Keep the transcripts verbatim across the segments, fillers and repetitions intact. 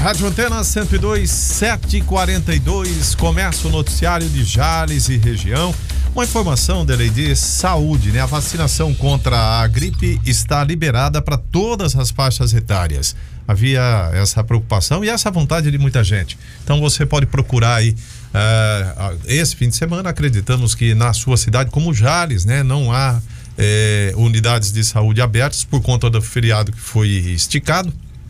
Rádio Antena cento e dois, sete e quarenta e dois, começa o noticiário de Jales e região. Uma informação da lei de saúde, né? A vacinação contra a gripe está liberada para todas as faixas etárias. Havia essa preocupação e essa vontade de muita gente. Então você pode procurar aí uh, esse fim de semana. Acreditamos que na sua cidade, como Jales, né? Não há eh, unidades de saúde abertas por conta do feriado que foi esticado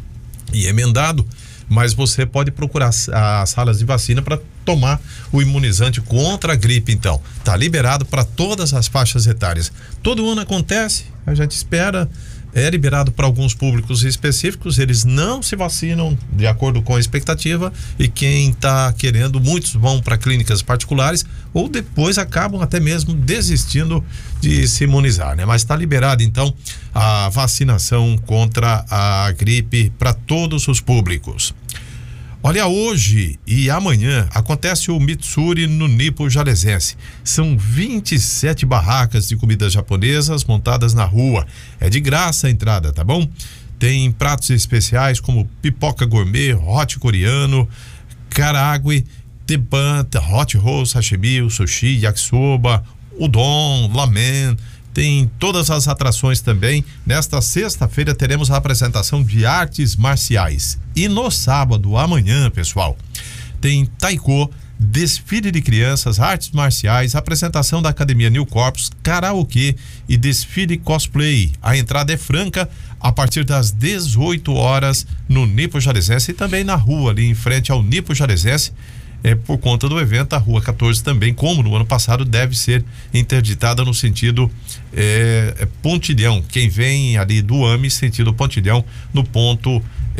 e emendado. Mas você pode procurar as salas de vacina para tomar o imunizante contra a gripe. Então, tá liberado para todas as faixas etárias. Todo ano acontece, a gente espera, é liberado para alguns públicos específicos, eles não se vacinam de acordo com a expectativa, e quem está querendo, muitos vão para clínicas particulares ou depois acabam até mesmo desistindo de se imunizar, né? Mas está liberado então a vacinação contra a gripe para todos os públicos. Olha, hoje e amanhã acontece o Mitsuri no Nipo Jalesense. São vinte e sete barracas de comidas japonesas montadas na rua. É de graça a entrada, tá bom? Tem pratos especiais como pipoca gourmet, hot coreano, karaagui, tepan, hot roll, sashimi, sushi, yakisoba, udon, lamen. Tem todas as atrações também. Nesta sexta-feira teremos a apresentação de artes marciais. E no sábado, amanhã, pessoal, tem taiko, desfile de crianças, artes marciais, apresentação da Academia New Corpus, karaokê e desfile cosplay. A entrada é franca a partir das dezoito horas no Nipo Jalesense e também na rua ali em frente ao Nipo Jalesense. É, por conta do evento, a Rua quatorze também, como no ano passado, deve ser interditada no sentido é, é, Pontilhão. Quem vem ali do A M E, sentido Pontilhão, no ponto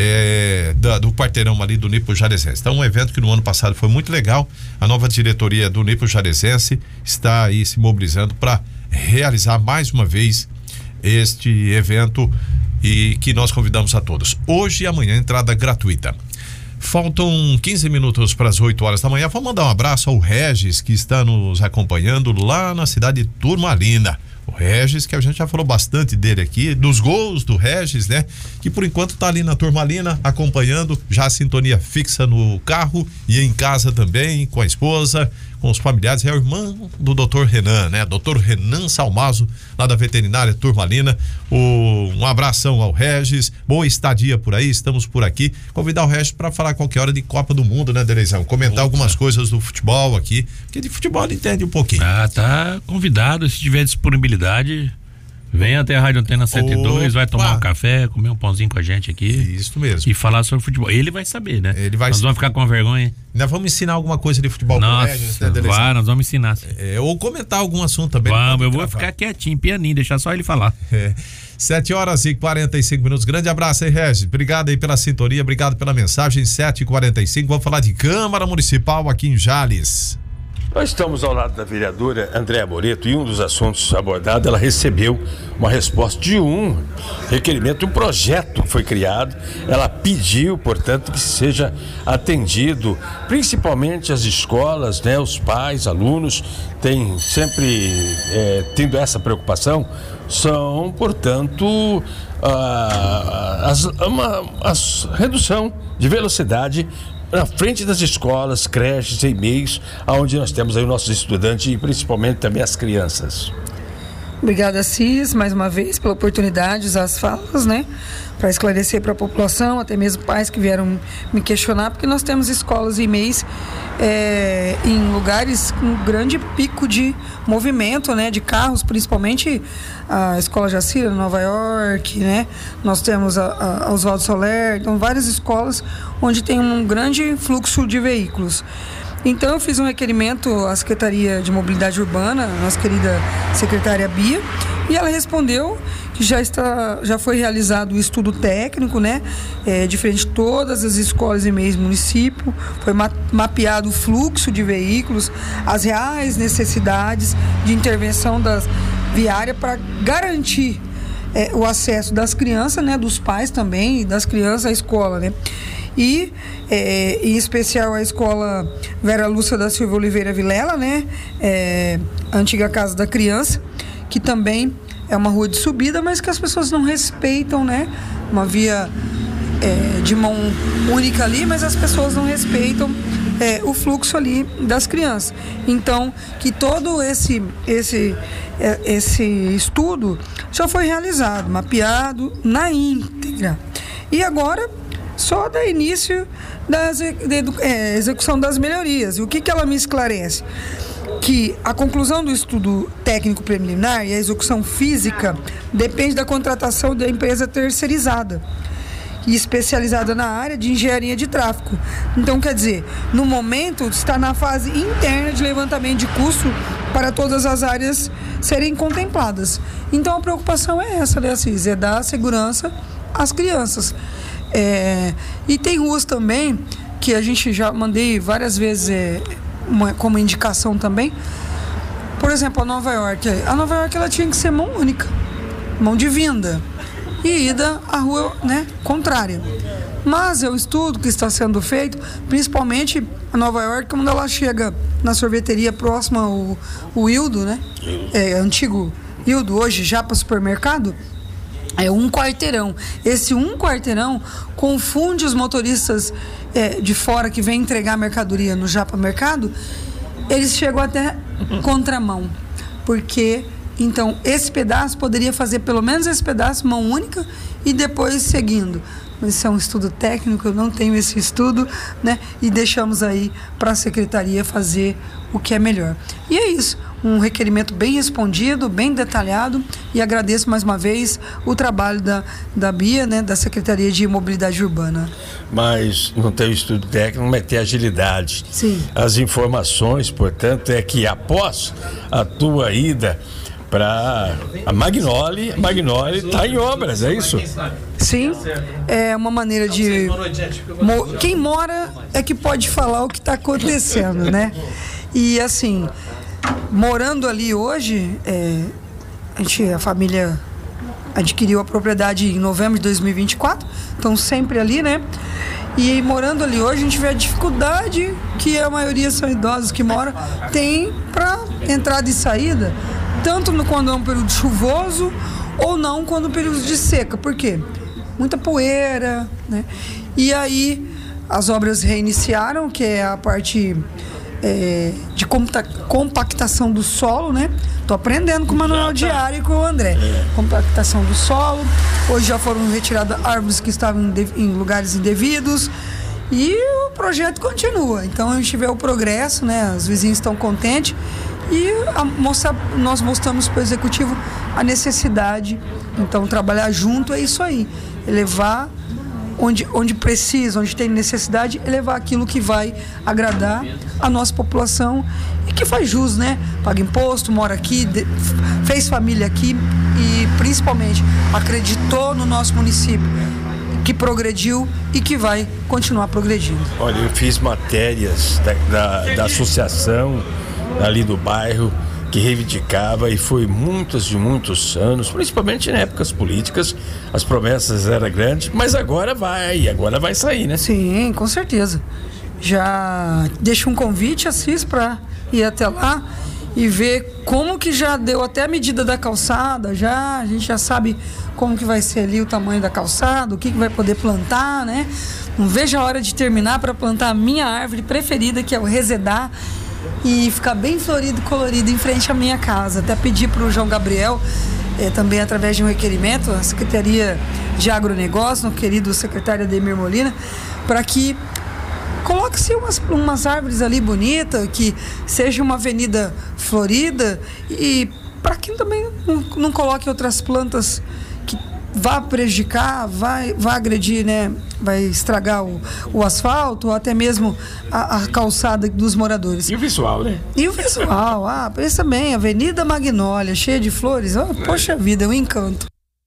é, da, do quarteirão ali do Nipo Jalesense. Então, um evento que no ano passado foi muito legal. A nova diretoria do Nipo Jalesense está aí se mobilizando para realizar mais uma vez este evento, e que nós convidamos a todos. Hoje e amanhã, entrada gratuita. Faltam quinze minutos para as oito horas da manhã. Vamos mandar um abraço ao Regis, que está nos acompanhando lá na cidade de Turmalina. O Regis, que a gente já falou bastante dele aqui, dos gols do Regis, né? Que por enquanto está ali na Turmalina, acompanhando, já a sintonia fixa no carro e em casa também, com a esposa, com os familiares. É o irmão do doutor Renan, né? doutor Renan Salmazo, lá da veterinária Turmalina. O, um abração ao Regis, boa estadia por aí, estamos por aqui. Convidar o Regis para falar qualquer hora de Copa do Mundo, né, Derezão? Comentar Opa. algumas coisas do futebol aqui, porque de futebol ele entende um pouquinho. Ah, tá convidado, se tiver disponibilidade, vem até a Rádio Antena cento e dois, vai tomar um café, comer um pãozinho com a gente aqui. Isso mesmo. E falar sobre futebol. Ele vai saber, né? Ele vai. Nós vamos ficar com vergonha. Nós vamos ensinar alguma coisa de futebol. Nossa, com Regis, né, vai, nós vamos ensinar. É, ou comentar algum assunto também. Vamos, eu vou gravar. Ficar quietinho, pianinho, deixar só ele falar. É. sete horas e quarenta e cinco minutos. Grande abraço aí, Regis. Obrigado aí pela sintonia, obrigado pela mensagem. sete e quarenta e cinco, vamos falar de Câmara Municipal aqui em Jales. Nós estamos ao lado da vereadora Andréa Moreto e um dos assuntos abordados, ela recebeu uma resposta de um requerimento, um projeto que foi criado. Ela pediu, portanto, que seja atendido, principalmente as escolas, né, os pais, alunos, têm sempre é, tendo essa preocupação, são, portanto, a, as, uma as redução de velocidade na frente das escolas, creches e meios, onde nós temos aí os nossos estudantes e principalmente também as crianças. Obrigada, Cis, mais uma vez pela oportunidade de usar as falas, né, para esclarecer para a população, até mesmo pais que vieram me questionar, porque nós temos escolas e meios é, em lugares com grande pico de movimento, né, de carros, principalmente a Escola Jacira, Nova York, né, nós temos a, a Oswaldo Soler, então várias escolas onde tem um grande fluxo de veículos. Então eu fiz um requerimento à Secretaria de Mobilidade Urbana, a nossa querida secretária Bia, e ela respondeu que já, está, já foi realizado o estudo técnico, né? É, diferente de todas as escolas e meios do município, foi ma- mapeado o fluxo de veículos, as reais necessidades de intervenção das viária para garantir é, o acesso das crianças, né? Dos pais também, e das crianças à escola, né? E, é, em especial, a escola Vera Lúcia da Silva Oliveira Vilela, né? É, a antiga Casa da Criança, que também é uma rua de subida, mas que as pessoas não respeitam, né? Uma via é, de mão única ali, mas as pessoas não respeitam é, o fluxo ali das crianças. Então, que todo esse, esse, é, esse estudo já foi realizado, mapeado na íntegra. E agora, só dá início da é, execução das melhorias. E o que, que ela me esclarece? Que a conclusão do estudo técnico preliminar e a execução física depende da contratação da empresa terceirizada e especializada na área de engenharia de tráfego. Então, quer dizer, no momento está na fase interna de levantamento de custo para todas as áreas serem contempladas. Então, a preocupação é essa, né, Assis? É dar segurança às crianças. É, e tem ruas também que a gente já mandei várias vezes é, uma, como indicação também. Por exemplo, a Nova York. A Nova York ela tinha que ser mão única, mão de vinda e ida à rua, né, contrária. Mas é o estudo que está sendo feito, principalmente a Nova York, quando ela chega na sorveteria próxima ao, ao Hildo, né? É, antigo Hildo, hoje já para supermercado. É um quarteirão. Esse um quarteirão confunde os motoristas é, de fora que vêm entregar mercadoria no Japa Mercado. Eles chegam até contramão. Porque, então, esse pedaço poderia fazer pelo menos esse pedaço, mão única, e depois seguindo. Mas isso é um estudo técnico, eu não tenho esse estudo, né? E deixamos aí para a secretaria fazer o que é melhor. E é isso. Um requerimento bem respondido, bem detalhado, e agradeço mais uma vez o trabalho da, da Bia, né, da Secretaria de Mobilidade Urbana. Mas não tem o estudo técnico, mas tem agilidade. Sim. As informações, portanto, é que após a tua ida para a Magnoli, a Magnoli está em obras, é isso? Sim, é uma maneira de... Quem mora é que pode falar o que está acontecendo, né? E assim... Morando ali hoje, é, a, gente, a família adquiriu a propriedade em novembro de dois mil e vinte e quatro, então sempre ali, né? E morando ali hoje, a gente vê a dificuldade que a maioria são idosos que moram, tem para entrada e saída, tanto no, quando é um período chuvoso ou não quando é um período de seca. Por quê? Muita poeira, né? E aí as obras reiniciaram, que é a parte... É, de compactação do solo, né? Tô aprendendo com o Manuel Diário e com o André. Compactação do solo. Hoje já foram retiradas árvores que estavam em lugares indevidos e o projeto continua. Então a gente vê o progresso, né? Os vizinhos estão contentes e a moça, nós mostramos para o executivo a necessidade. Então trabalhar junto é isso aí, elevar Onde, onde precisa, onde tem necessidade, é levar aquilo que vai agradar a nossa população e que faz jus, né? Paga imposto, mora aqui, de, fez família aqui e principalmente acreditou no nosso município, que progrediu e que vai continuar progredindo. Olha, eu fiz matérias da, da, da associação ali do bairro que reivindicava, e foi muitos e muitos anos, principalmente em épocas políticas, as promessas eram grandes, mas agora vai, agora vai sair, né? Sim, com certeza. Já deixo um convite, Assis, para ir até lá e ver como que já deu até a medida da calçada, já, a gente já sabe como que vai ser ali o tamanho da calçada, o que, que vai poder plantar, né? Não vejo a hora de terminar para plantar a minha árvore preferida, que é o resedar, e ficar bem florido e colorido em frente à minha casa. Até pedi para o João Gabriel, eh, também através de um requerimento, a Secretaria de Agronegócio, no querido secretário Ademir Molina, para que coloque-se umas, umas árvores ali bonitas, que seja uma avenida florida, e para que também não, não coloque outras plantas que vá prejudicar, vai, vai agredir, né? Vai estragar o, o asfalto, ou até mesmo a, a calçada dos moradores. E o visual, né? E o visual, ah, pensa bem, Avenida Magnólia, cheia de flores, oh, poxa vida, é um encanto.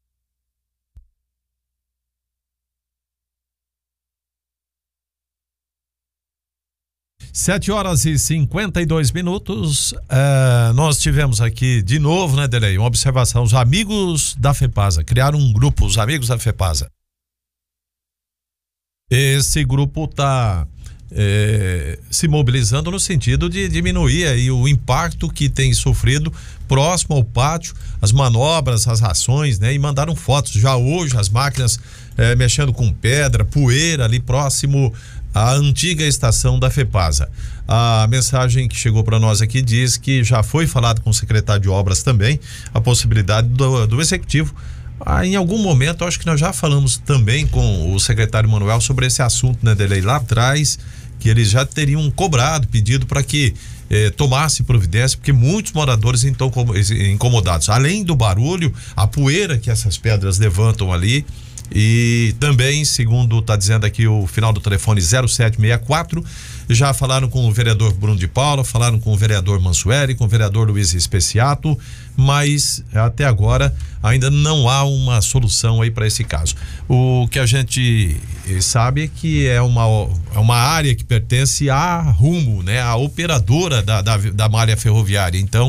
Sete horas e cinquenta e dois minutos. Uh, nós tivemos aqui de novo, né, Delei, uma observação. Os amigos da FEPASA criaram um grupo, os amigos da FEPASA. Esse grupo tá é, se mobilizando no sentido de diminuir aí o impacto que tem sofrido próximo ao pátio, as manobras, as rações, né? E mandaram fotos já hoje, as máquinas é, mexendo com pedra, poeira ali próximo à antiga estação da FEPASA. A mensagem que chegou para nós aqui diz que já foi falado com o secretário de obras também a possibilidade do, do executivo. Ah, em algum momento, acho que nós já falamos também com o secretário Manuel sobre esse assunto, né, Delei, lá atrás, que eles já teriam cobrado, pedido para que eh, tomasse providência, porque muitos moradores estão incomodados. Além do barulho, a poeira que essas pedras levantam ali. E também, segundo está dizendo aqui o final do telefone zero sete seis quatro, já falaram com o vereador Bruno de Paula, falaram com o vereador Mansueli, com o vereador Luiz Especiato, mas até agora ainda não há uma solução aí para esse caso. O que a gente sabe é que é uma, é uma área que pertence à Rumo, né? A operadora da, da, da malha ferroviária. Então,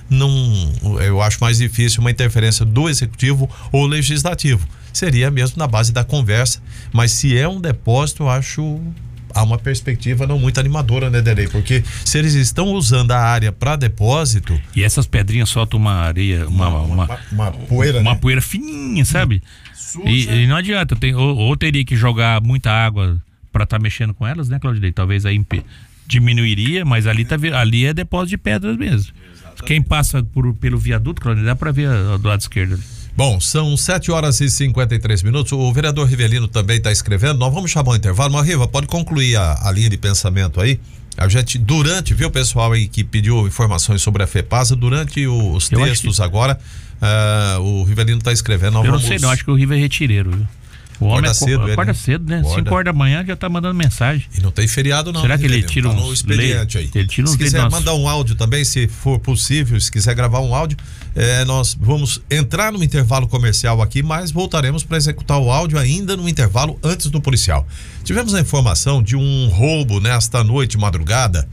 não, eu acho mais difícil uma interferência do executivo ou legislativo. Seria mesmo na base da conversa, mas se é um depósito, eu acho há uma perspectiva não muito animadora, né, Delei? Porque se eles estão usando a área para depósito... E essas pedrinhas soltam uma areia, uma, uma, uma, uma, uma poeira, uma né? poeira fininha, sabe? E, e não adianta, tem, ou, ou teria que jogar muita água para estar tá mexendo com elas, né, Claudinei? Talvez aí diminuiria, mas ali, tá, ali é depósito de pedras mesmo. Exatamente. Quem passa por, pelo viaduto, Claudinei, dá para ver a, a, do lado esquerdo ali. Bom, são sete horas e cinquenta e três minutos. O vereador Rivelino também está escrevendo. Nós vamos chamar um intervalo. Mas, Riva, pode concluir a, a linha de pensamento aí? A gente, durante, viu, pessoal aí que pediu informações sobre a FEPASA, durante os Eu textos que... agora, uh, o Rivelino está escrevendo. Nós Eu vamos... não sei, não. Acho que o Riva é retireiro, viu? O homem acorda cedo, acorda ele, cedo, né? cinco horas da manhã já tá mandando mensagem. E não tem feriado, não. Será que ele tira tá uns no expediente aí. Ele tira uns se quiser mandar um áudio também, se for possível, se quiser gravar um áudio, é, nós vamos entrar no intervalo comercial aqui, mas voltaremos para executar o áudio ainda no intervalo antes do policial. Tivemos a informação de um roubo nesta noite, madrugada,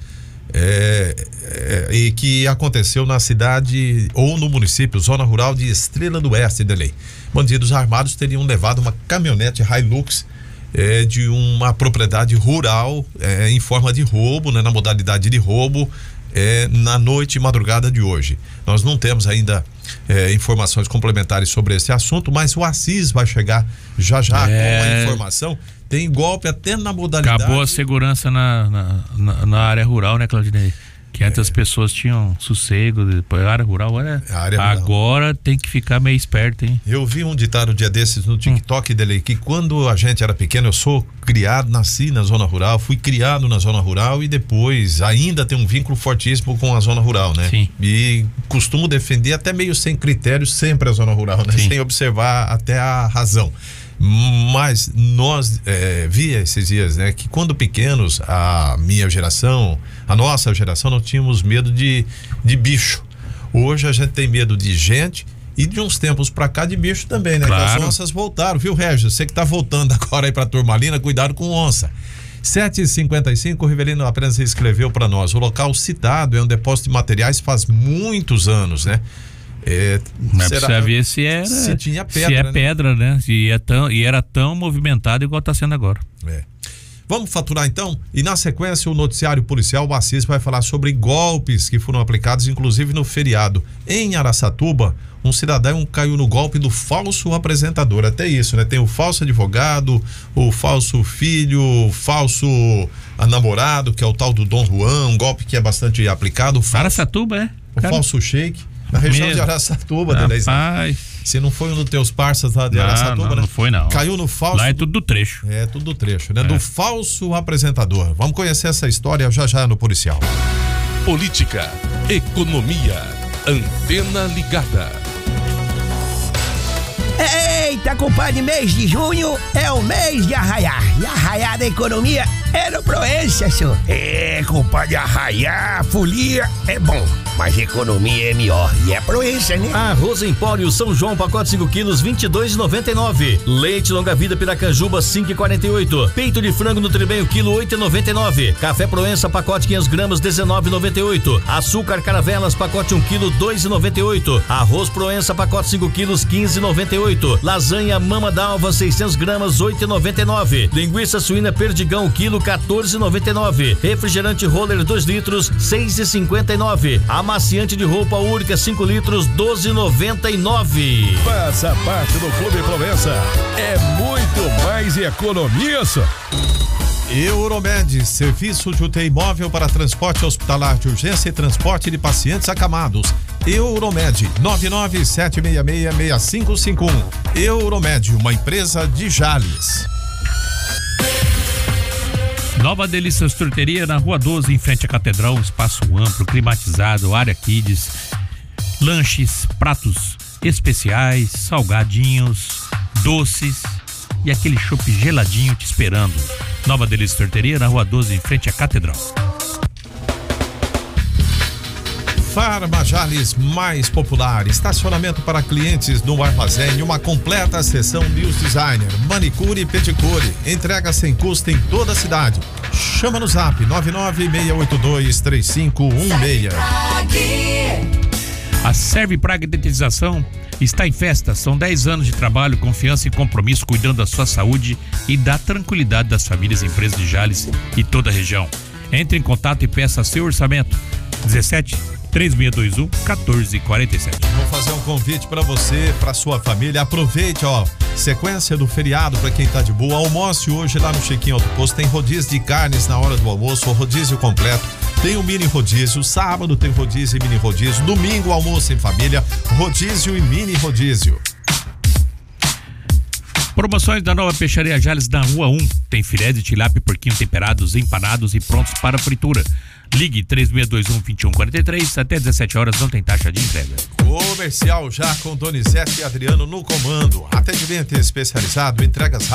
é, é, e que aconteceu na cidade ou no município, zona rural de Estrela do Oeste, Delei. Bandidos armados teriam levado uma caminhonete Hilux é, de uma propriedade rural é, em forma de roubo, né, na modalidade de roubo, é, na noite e madrugada de hoje. Nós não temos ainda é, informações complementares sobre esse assunto, mas o Assis vai chegar já já é... com a informação. Tem golpe até na modalidade. Acabou a segurança na, na, na, na área rural, né, Claudinei? Que antes é. as pessoas tinham sossego, depois a área rural era. A área rural. Agora tem que ficar meio esperto, hein? Eu vi um ditado um dia desses no TikTok, hum. dele, que quando a gente era pequeno, eu sou criado, nasci na zona rural, fui criado na zona rural e depois ainda tem um vínculo fortíssimo com a zona rural, né? Sim. E costumo defender até meio sem critério sempre a zona rural, né? Sim. Sem observar até a razão. Mas nós é, via esses dias, né, que quando pequenos, a minha geração, a nossa geração, não tínhamos medo de, de bicho. Hoje a gente tem medo de gente e de uns tempos pra cá de bicho também, né? Claro. Que as onças voltaram, viu, Regis? Você que tá voltando agora aí pra Turmalina, cuidado com onça. sete e cinquenta e cinco, o Rivelino apenas escreveu para nós. O local citado é um depósito de materiais faz muitos anos, né? É, Mas será, precisa ver se era se tinha pedra, se é né? pedra, né? Se é tão, e era tão movimentado igual está sendo agora. É. Vamos faturar então? E na sequência o noticiário policial, o Assis vai falar sobre golpes que foram aplicados inclusive no feriado. Em Araçatuba, um cidadão caiu no golpe do falso apresentador. Até isso, né? Tem o falso advogado, o falso filho, o falso namorado, que é o tal do Dom Juan, um golpe que é bastante aplicado. Falso, Araçatuba, é? O Cara... falso shake. Na região Mesmo? de Araçatuba, Rapaz. Se não foi um dos teus parceiros lá de não, Araçatuba, não, né? Não foi, não. Caiu no falso. Lá é tudo do trecho. É, tudo do trecho, né? É. Do falso apresentador. Vamos conhecer essa história já já no policial. Política, economia, antena ligada. Eita, compadre, mês de junho é o mês de arraiar. E arraiar da economia é no Proença, senhor. É, compadre, arraiar, folia é bom, mas economia é melhor. E é Proença, né? Arroz Empório São João, pacote cinco quilos, vinte e dois reais e noventa e nove centavos. Leite Longa Vida Piracanjuba, cinco reais e quarenta e oito centavos. Peito de frango no Tribenho, quilo, oito reais e noventa e nove centavos. Café Proença, pacote quinhentos gramas, dezenove reais e noventa e oito centavos. Açúcar Caravelas, pacote um quilo, dois reais e noventa e oito centavos. Arroz Proença, pacote cinco quilos, quinze reais e noventa e oito centavos. Lasanha Mama d'Alva seiscentos gramas, oito e noventa e nove. Linguiça suína Perdigão, quilo, quatorze e noventa e nove. Refrigerante Roller dois litros, seis e cinquenta e nove. Amaciante de roupa única cinco litros, doze e noventa e nove. Faça parte do Clube Provença. É muito mais economia, só. Euromed, serviço de U T I móvel para transporte hospitalar de urgência e transporte de pacientes acamados. Euromed, nove nove sete seis seis, seis cinco cinco um. Euromed, uma empresa de Jales. Nova Delícias Torteria na Rua doze, em frente à Catedral, um espaço amplo, climatizado, área kids, lanches, pratos especiais, salgadinhos, doces e aquele chopp geladinho te esperando. Nova Delícia Torteria na Rua doze, em frente à Catedral. Farma Jales mais popular, estacionamento para clientes no armazém, uma completa seção News Designer, manicure e pedicure, entrega sem custo em toda a cidade. Chama no zap nove nove seis oito dois três cinco um seis. A Serve Praga Detetização está em festa. São dez anos de trabalho, confiança e compromisso cuidando da sua saúde e da tranquilidade das famílias e empresas de Jales e toda a região. Entre em contato e peça seu orçamento. dezessete, três seis dois um, quatorze quarenta e sete. Vou fazer um convite para você, para sua família. Aproveite, ó, sequência do feriado para quem tá de boa. Almoce hoje lá no Chiquinho Alto Posto. Tem rodízio de carnes na hora do almoço, rodízio completo. Tem o mini rodízio, sábado tem rodízio e mini rodízio, domingo almoço em família, rodízio e mini rodízio. Promoções da Nova Peixaria Jales na Rua um. Tem filé de tilápia e porquinho temperados, empanados e prontos para fritura. Ligue três seis dois um, dois um quatro três, até dezessete horas não tem taxa de entrega. Comercial já com Donizete e Adriano no comando. Atendimento especializado, entregas rápidas.